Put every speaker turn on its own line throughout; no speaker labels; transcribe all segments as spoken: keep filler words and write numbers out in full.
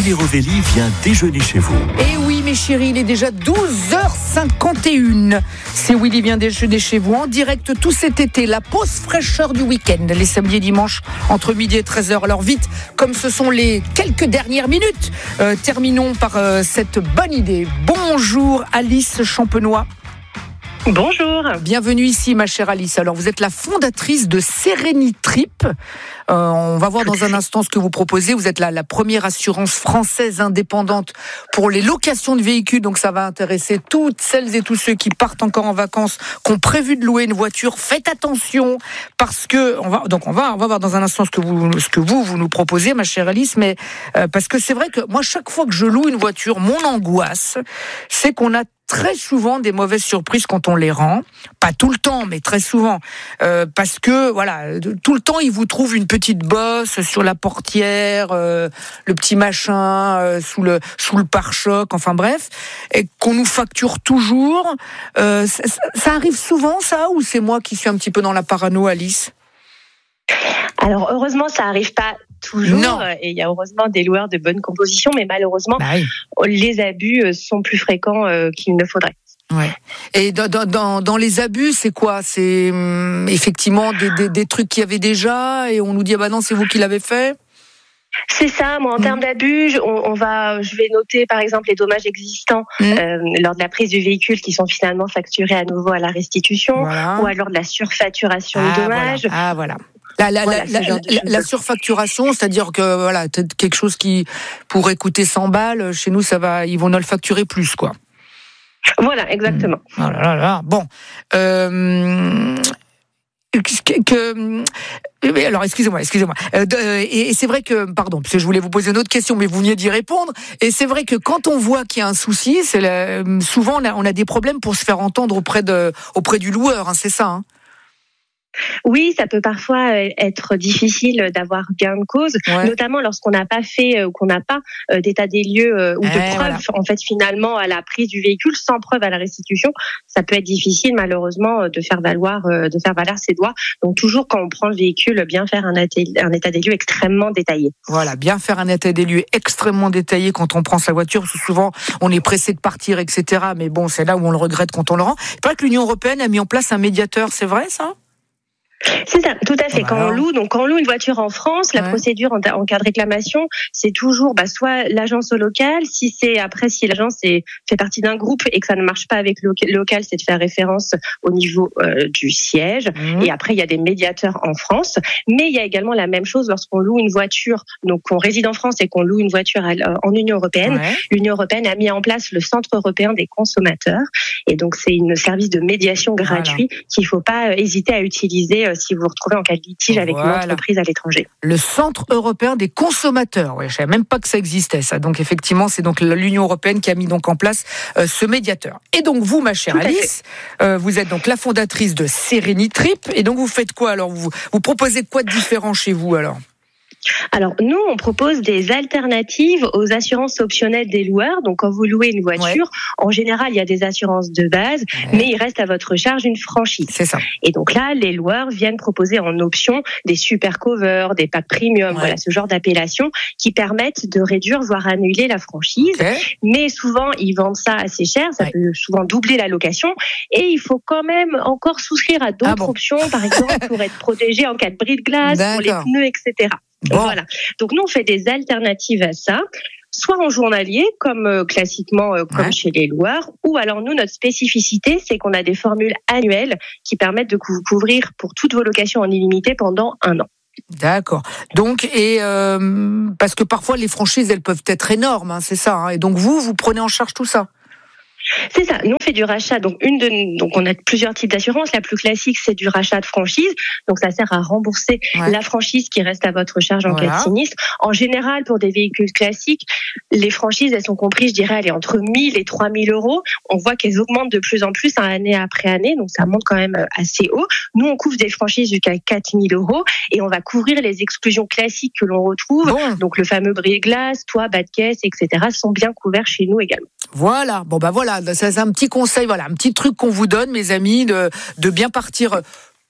Émilie Revelli vient déjeuner chez vous.
Et oui, mes chéris, il est déjà douze heures cinquante et une. C'est Willy vient déjeuner chez vous en direct tout cet été. La pause fraîcheur du week-end, les samedis et dimanches entre midi et treize heures. Alors vite, comme ce sont les quelques dernières minutes, euh, terminons par euh, cette bonne idée. Bonjour Alice Champenois.
Bonjour.
Bienvenue ici, ma chère Alice. Alors, vous êtes la fondatrice de Sérénitrip. Euh, on va voir dans un instant ce que vous proposez. Vous êtes la, la première assurance française indépendante pour les locations de véhicules. Donc, ça va intéresser toutes celles et tous ceux qui partent encore en vacances, qui ont prévu de louer une voiture. Faites attention parce que on va donc on va on va voir dans un instant ce que vous ce que vous vous nous proposez, ma chère Alice. Mais euh, parce que c'est vrai que moi, chaque fois que je loue une voiture, mon angoisse, c'est qu'on a très souvent des mauvaises surprises quand on les rend, pas tout le temps, mais très souvent, euh, parce que voilà, tout le temps ils vous trouvent une petite bosse sur la portière, euh, le petit machin euh, sous le sous le pare-choc, enfin bref, et qu'on nous facture toujours. Euh, ça, ça arrive souvent, ça, ou c'est moi qui suis un petit peu dans la parano, Alice?
Alors heureusement, ça arrive pas toujours,
non.
Et il y a heureusement des loueurs de bonne composition, mais malheureusement, bah oui. Les abus sont plus fréquents qu'il ne faudrait.
Ouais. Et dans, dans, dans les abus, c'est quoi? C'est hum, effectivement des, des, des trucs qu'il y avait déjà et on nous dit ah bah non, c'est vous qui l'avez fait.
C'est ça. Moi, en mmh. termes d'abus, on, on va, je vais noter par exemple les dommages existants mmh. euh, lors de la prise du véhicule qui sont finalement facturés à nouveau à la restitution, voilà. Ou alors de la surfacturation
ah,
de dommages.
Voilà. Ah voilà. La, la, voilà, la, la, la, la surfacturation, c'est-à-dire que voilà, quelque chose qui pourrait coûter cent balles, chez nous, ça va, ils vont nous le facturer plus, quoi.
Voilà, exactement.
Mmh. Oh là là là. Bon. Euh... Que, que, alors excusez-moi, excusez-moi. Euh, et, et c'est vrai que, pardon, parce que je voulais vous poser une autre question, mais vous veniez d'y répondre. Et c'est vrai que quand on voit qu'il y a un souci, c'est la, souvent on a, on a des problèmes pour se faire entendre auprès de, auprès du loueur, hein, c'est ça. Hein.
Oui, ça peut parfois être difficile d'avoir gain de cause, ouais. Notamment lorsqu'on n'a pas fait ou qu'on n'a pas d'état des lieux ou de eh, preuve. Voilà. En fait, finalement, à la prise du véhicule, sans preuve à la restitution, ça peut être difficile, malheureusement, de faire valoir, de faire valoir ses droits. Donc, toujours quand on prend le véhicule, bien faire un, até- un état des lieux extrêmement détaillé.
Voilà, bien faire un état des lieux extrêmement détaillé quand on prend sa voiture, parce que souvent, on est pressé de partir, et cetera. Mais bon, c'est là où on le regrette quand on le rend. Il paraît que l'Union européenne a mis en place un médiateur, c'est vrai, ça ?
C'est ça, tout à fait. Quand on loue, donc quand on loue une voiture en France, la ouais. procédure en, en cas de réclamation, c'est toujours bah, soit l'agence au local. Si c'est après, si l'agence est, fait partie d'un groupe et que ça ne marche pas avec le local, c'est de faire référence au niveau euh, du siège. Mmh. Et après, il y a des médiateurs en France. Mais il y a également la même chose lorsqu'on loue une voiture, donc qu'on réside en France et qu'on loue une voiture à, en Union européenne. Ouais. L'Union européenne a mis en place le Centre européen des consommateurs. Et donc, c'est un service de médiation gratuit voilà. qu'il ne faut pas hésiter à utiliser si vous vous retrouvez en cas de litige avec voilà. une entreprise à l'étranger.
Le Centre européen des consommateurs. Oui, je ne savais même pas que ça existait, ça. Donc, effectivement, c'est donc l'Union européenne qui a mis donc en place euh, ce médiateur. Et donc, vous, ma chère Tout Alice, euh, vous êtes donc la fondatrice de Sérénitrip. Et donc, vous faites quoi alors vous, vous proposez quoi de différent chez vous alors ?
Alors, nous, on propose des alternatives aux assurances optionnelles des loueurs. Donc, quand vous louez une voiture, ouais. en général, il y a des assurances de base, ouais. mais il reste à votre charge une franchise.
C'est ça.
Et donc là, les loueurs viennent proposer en option des super covers, des packs premium, ouais. voilà, ce genre d'appellations qui permettent de réduire, voire annuler la franchise. Okay. Mais souvent, ils vendent ça assez cher. Ça ouais. peut souvent doubler la location. Et il faut quand même encore souscrire à d'autres ah bon. options, par exemple, pour être protégé en cas de bris de glace, D'accord. pour les pneus, et cetera. Bon. Voilà. Donc nous on fait des alternatives à ça, soit en journalier comme euh, classiquement euh, comme ouais. chez les loueurs, ou alors nous notre spécificité c'est qu'on a des formules annuelles qui permettent de vous couvrir pour toutes vos locations en illimité pendant un an.
D'accord. Donc et euh, parce que parfois les franchises elles peuvent être énormes, hein, c'est ça. Hein, et donc vous vous prenez en charge tout ça.
C'est ça. Nous, on fait du rachat. Donc, une de, donc, on a plusieurs types d'assurances. La plus classique, c'est du rachat de franchise. Donc, ça sert à rembourser ouais. la franchise qui reste à votre charge en voilà. cas de sinistre. En général, pour des véhicules classiques, les franchises, elles sont comprises, je dirais, elles sont entre mille et trois mille euros. On voit qu'elles augmentent de plus en plus, hein, année après année. Donc, ça monte quand même assez haut. Nous, on couvre des franchises jusqu'à quatre mille euros et on va couvrir les exclusions classiques que l'on retrouve. Bon. Donc, le fameux bris de glace, toit, bas de caisse, et cetera sont bien couverts chez nous également.
Voilà. Bon, bah voilà. C'est un petit conseil, voilà, un petit truc qu'on vous donne, mes amis, de, de bien partir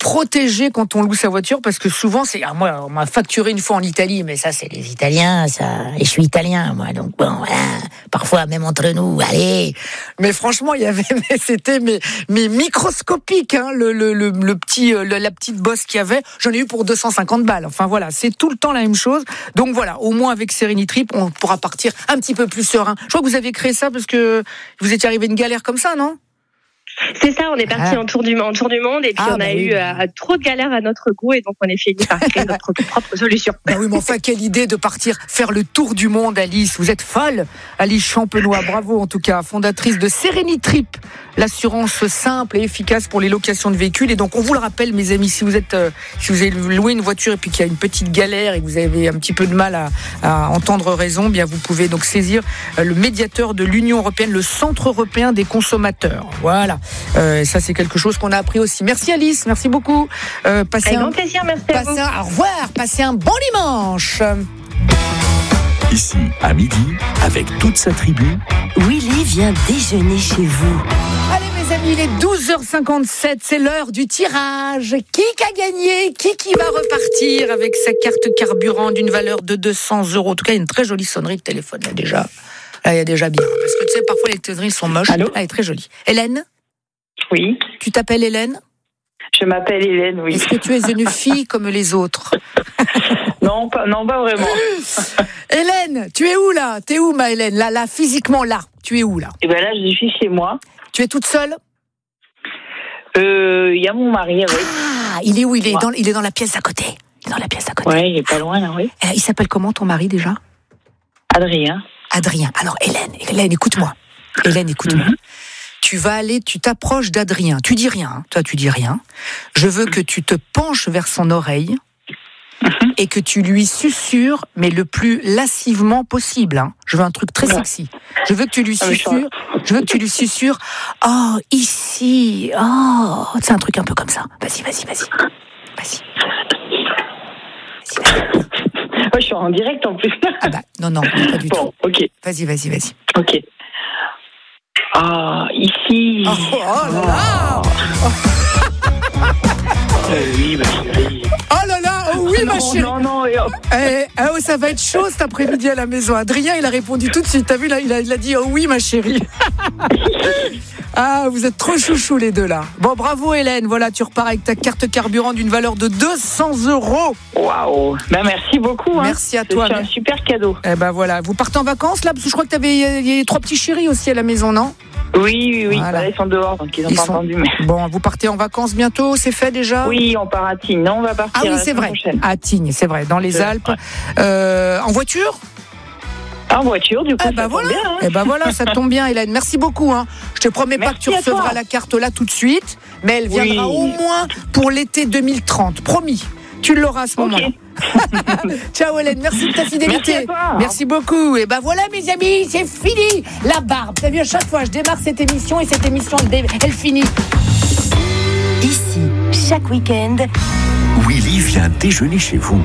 protéger quand on loue sa voiture, parce que souvent, c'est, ah, moi, on m'a facturé une fois en Italie, mais ça, c'est les Italiens, ça, et je suis italien, moi, donc bon, voilà, parfois, même entre nous, allez. Mais franchement, il y avait, mais c'était, mais, mais microscopique, hein, le, le, le, le petit, le, la petite bosse qu'il y avait, j'en ai eu pour deux cent cinquante balles. Enfin, voilà, c'est tout le temps la même chose. Donc voilà, au moins avec Serenitrip, on pourra partir un petit peu plus serein. Je crois que vous avez créé ça parce que vous étiez arrivé à une galère comme ça, non?
C'est ça, on est parti ah. en, tour du, en tour du monde et puis ah, on bah a oui. eu euh, trop de galères à notre goût et donc on est fini par créer notre propre solution.
Bah oui, mais enfin, quelle idée de partir faire le tour du monde, Alice. Vous êtes folle, Alice Champenois. Bravo en tout cas, fondatrice de Serenitrip, l'assurance simple et efficace pour les locations de véhicules. Et donc on vous le rappelle, mes amis, si vous êtes, euh, si vous avez loué une voiture et puis qu'il y a une petite galère et que vous avez un petit peu de mal à, à entendre raison, bien vous pouvez donc saisir euh, le médiateur de l'Union européenne, le Centre européen des consommateurs. Voilà. Euh, ça c'est quelque chose qu'on a appris aussi. Merci Alice, merci beaucoup.
Euh, passez Avec un, grand plaisir, merci à vous.
Un, au revoir, passez un bon dimanche.
Ici, à midi, avec toute sa tribu,
Willy vient déjeuner chez vous.
Allez mes amis, il est douze heures cinquante-sept, c'est l'heure du tirage. Qui a gagné? Qui qui va repartir avec sa carte carburant d'une valeur de deux cents euros? En tout cas, il y a une très jolie sonnerie de téléphone là déjà. Là, il y a déjà bien. Parce que tu sais, parfois les sonneries sont moches.
Allô?
Elle est très jolie. Hélène?
Oui.
Tu t'appelles Hélène?
Je m'appelle Hélène, oui.
Est-ce que tu es une fille comme les autres?
Non, pas, non, pas vraiment.
Hélène, tu es où là? T'es où ma Hélène? Là, là, physiquement là. Tu es où là?
Eh ben là, je suis chez moi.
Tu es toute seule?
Euh, il y a mon mari avec.
Ah, il est où? Il est dans, il est dans la pièce à côté. Il est dans la pièce à côté.
Ouais, il est pas loin là, oui.
Euh, il s'appelle comment ton mari déjà?
Adrien.
Adrien. Alors Hélène, Hélène, écoute-moi. Hélène, écoute-moi. Mm-hmm. Tu vas aller, tu t'approches d'Adrien. Tu dis rien, hein. Toi tu dis rien. Je veux que tu te penches vers son oreille mm-hmm. et que tu lui susurres, mais le plus lascivement possible. Hein. Je veux un truc très ouais. sexy. Je veux que tu lui susurres. Je veux que tu lui susurres. Oh, ici. Oh, c'est un truc un peu comme ça. Vas-y, vas-y, vas-y, vas-y.
Vas-y, vas-y. Oh, je suis en direct en plus.
Ah bah non, non, pas du
bon,
tout.
Ok.
Vas-y, vas-y, vas-y.
Ok. Ah, ici.
Oh, oh là là.
Oh. Oh oui, ma chérie.
Oh là là, oh oui,
non,
ma chérie.
Non, non, et oh.
Eh, oh, ça va être chaud cet après-midi à la maison. Adrien, il a répondu tout de suite. T'as vu, là, il a, il a dit oh oui, ma chérie. Ah, vous êtes trop chouchous les deux là. Bon, bravo Hélène. Voilà, tu repars avec ta carte carburant d'une valeur de deux cents euros.
Waouh. Ben merci beaucoup. Hein.
Merci à toi.
C'est un super cadeau.
Eh ben voilà. Vous partez en vacances là, parce que je crois que t'avais y a trois petits chéris aussi à la maison, non?
Oui, oui, oui.
Voilà.
Bah, ils sont dehors, donc ils n'ont
ils
pas
sont...
entendu. Mais...
Bon, vous partez en vacances bientôt, c'est fait déjà?
Oui, on part à Tignes. Non, on va partir.
Ah oui, c'est vrai.
Prochaine.
À Tignes, c'est vrai, dans les c'est Alpes.
Ouais.
Euh, en voiture?
En voiture, du coup,
eh ben
ça
voilà.
tombe bien. Hein.
Eh ben voilà, ça tombe bien, Hélène. Merci beaucoup. Hein. Je te promets
Merci
pas que tu recevras la carte là tout de suite, mais elle viendra oui. au moins pour l'été deux mille trente. Promis. Tu l'auras à ce okay. moment-là. Ciao Hélène, merci de ta fidélité.
Merci, à toi.
Merci beaucoup. Et ben voilà mes amis, c'est fini. La barbe. T'as vu, à chaque fois je démarre cette émission et cette émission elle, elle finit.
Ici, chaque week-end,
Willy vient déjeuner chez vous.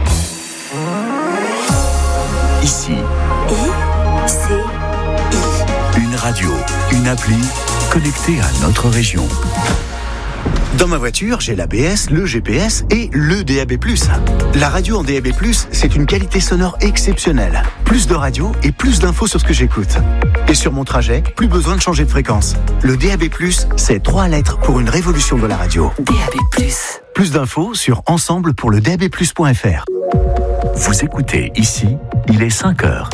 Ici.
I, C, I.
Une radio, une appli connectée à notre région.
Dans ma voiture, j'ai l'A B S, le G P S et le D A B plus. La radio en D A B plus, c'est une qualité sonore exceptionnelle. Plus de radio et plus d'infos sur ce que j'écoute. Et sur mon trajet, plus besoin de changer de fréquence. Le D A B plus, c'est trois lettres pour une révolution de la radio.
D A B plus.
Plus d'infos sur ensemble pour le D A B plus point F R.
Vous écoutez ici, il est cinq heures.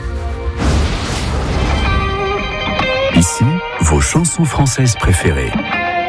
Ici, vos chansons françaises préférées.